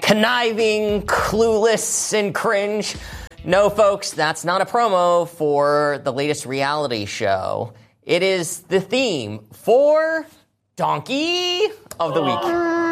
conniving, clueless, and cringe. No, folks, that's not a promo for the latest reality show. It is the theme for Donkey of the Week.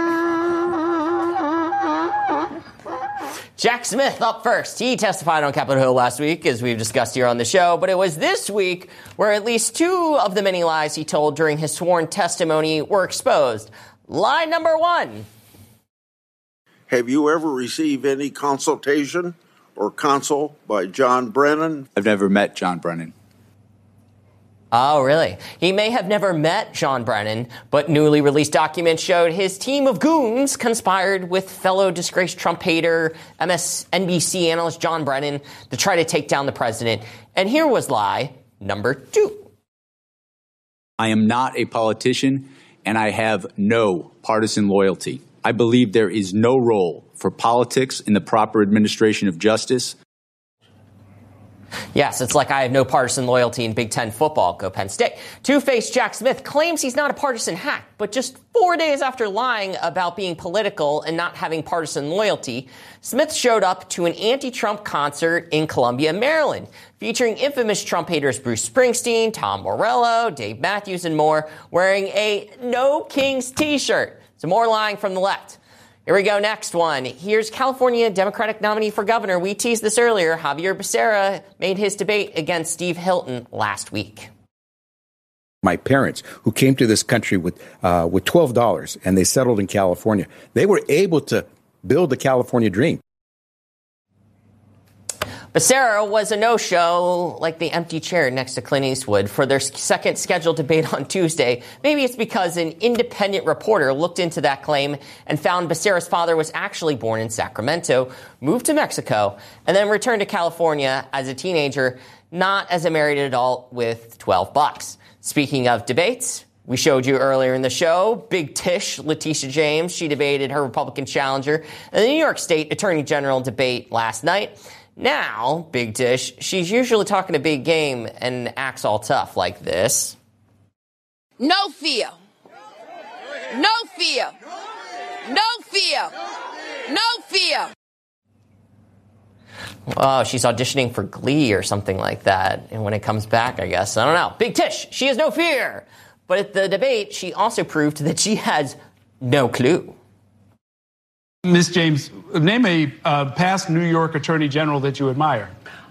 Jack Smith up first. He testified on Capitol Hill last week, as we've discussed here on the show, but it was this week where at least two of the many lies he told during his sworn testimony were exposed. Lie number one. Have you ever received any consultation or counsel by John Brennan? I've never met John Brennan. Oh, really? He may have never met John Brennan, but newly released documents showed his team of goons conspired with fellow disgraced Trump hater, MSNBC analyst John Brennan to try to take down the president. And here was lie number two. I am not a politician, and I have no partisan loyalty. I believe there is no role for politics in the proper administration of justice. Yes, it's like I have no partisan loyalty in Big Ten football. Go Penn State. Two-faced Jack Smith claims he's not a partisan hack, but just 4 days after lying about being political and not having partisan loyalty, Smith showed up to an anti-Trump concert in Columbia, Maryland, featuring infamous Trump haters Bruce Springsteen, Tom Morello, Dave Matthews, and more, wearing a No Kings t-shirt. Some more lying from the left. Here we go, next one. Here's California Democratic nominee for governor. We teased this earlier. Javier Becerra made his debate against Steve Hilton last week. My parents, who came to this country with $12 and they settled in California, they were able to build the California dream. Becerra was a no-show, like the empty chair next to Clint Eastwood, for their second scheduled debate on Tuesday. Maybe it's because an independent reporter looked into that claim and found Becerra's father was actually born in Sacramento, moved to Mexico, and then returned to California as a teenager, not as a married adult with $12. Speaking of debates, we showed you earlier in the show, Big Tish, Letitia James, she debated her Republican challenger in the New York State Attorney General debate last night. Now, Big Tish, she's usually talking a big game and acts all tough like this. No fear. No fear. No fear. No fear. Oh, she's auditioning for Glee or something like that. And when it comes back, I guess, I don't know. Big Tish, she has no fear. But at the debate, she also proved that she has no clue. Ms. James, name a past New York Attorney General that you admire.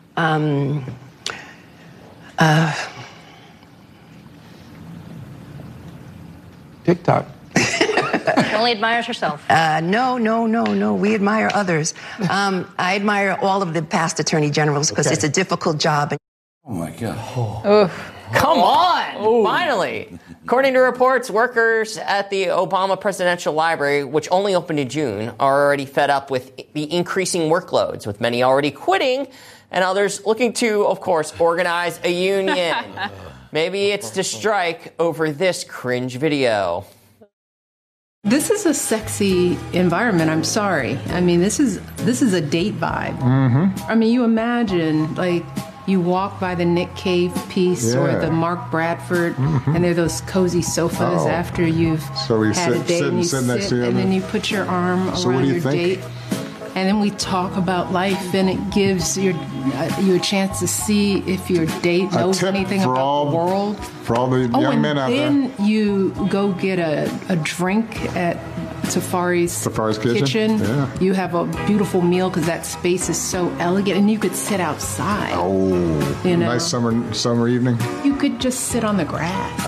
TikTok. She only admires herself. No. We admire others. I admire all of the past attorney generals because it's a difficult job. Oh, my God. Oof. Come on! Finally! According to reports, workers at the Obama Presidential Library, which only opened in June, are already fed up with the increasing workloads, with many already quitting and others looking to, of course, organize a union. Maybe it's to strike over this cringe video. This is a sexy environment, I'm sorry. I mean, this is a date vibe. Mm-hmm. I mean, you imagine, like, you walk by the Nick Cave piece or the Mark Bradford, and there are those cozy sofas after you've had a date, and you sit and then you put your arm around your date, and then we talk about life, and it gives you a chance to see if your date knows anything about the world. For all the young men out there. And then you go get a drink at Safari's kitchen. Yeah. You have a beautiful meal because that space is so elegant, and you could sit outside. Oh, you know? Nice summer evening. You could just sit on the grass.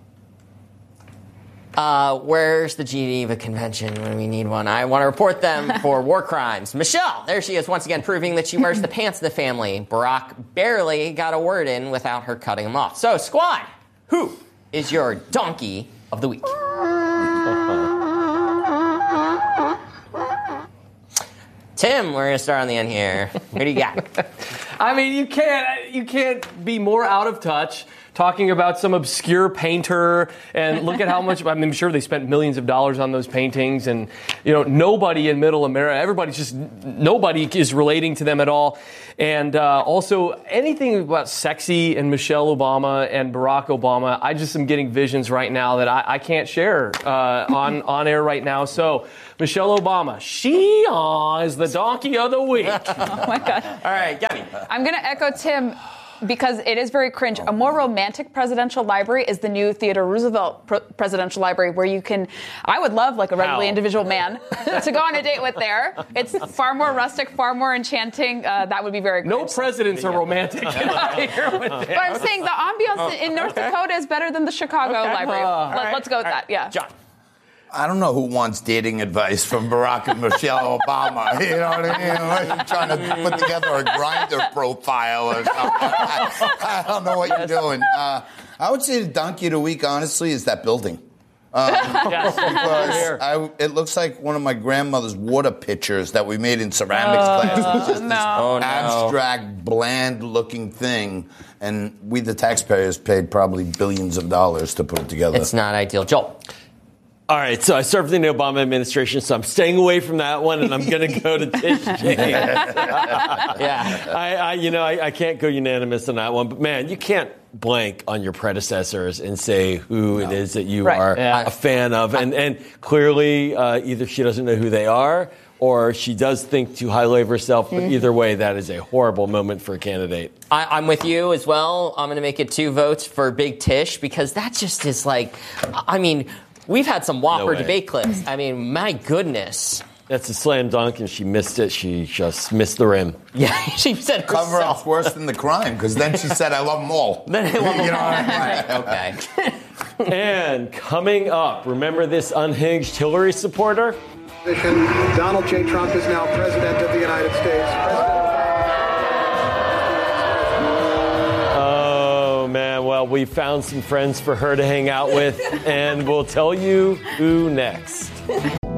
Where's the Geneva Convention when we need one? I want to report them for war crimes. Michelle, there she is once again proving that she wears the pants of the family. Barack barely got a word in without her cutting him off. So, squad, who is your donkey of the week? Tim, we're going to start on the end here. What do you got? I mean, you can't be more out of touch talking about some obscure painter, and look at how much, I'm sure they spent millions of dollars on those paintings, and, nobody in middle America, nobody is relating to them at all. And also, anything about sexy and Michelle Obama and Barack Obama, I just am getting visions right now that I can't share on air right now. So, Michelle Obama, she is the donkey of the week. Oh, my God. All right, Gabby. I'm going to echo Tim, because it is very cringe. A more romantic presidential library is the new Theodore Roosevelt presidential library, where I would love, like a regularly individual man to go on a date with there. It's far more rustic, far more enchanting. That would be very cringe. No presidents are romantic. But I'm saying the ambiance in North Dakota is better than the Chicago library. Let's go with that. Yeah. John. I don't know who wants dating advice from Barack and Michelle Obama. You know what I mean? Unless you're trying to put together a Grindr profile or something. I don't know what you're doing. I would say the donkey of the week, honestly, is that building. Because it looks like one of my grandmother's water pitchers that we made in ceramics class. It's just this abstract, bland-looking thing. And we, the taxpayers, paid probably billions of dollars to put it together. It's not ideal. Joel. All right, so I served in the Obama administration, so I'm staying away from that one, and I'm going to go to Tish James. I can't go unanimous on that one, but man, you can't blank on your predecessors and say who it is that you are a fan of, and clearly either she doesn't know who they are, or she does think too highly of herself, but either way, that is a horrible moment for a candidate. I'm with you as well. I'm going to make it 2 votes for Big Tish, because that just is we've had some whopper debate clips. My goodness. That's a slam dunk, and she missed it. She just missed the rim. Yeah, she said herself. Cover up's worse than the crime, because then she said, I love them all. Then I love them all. Okay. And coming up, remember this unhinged Hillary supporter? Donald J. Trump is now president of the United States. Well, we found some friends for her to hang out with, and we'll tell you who next.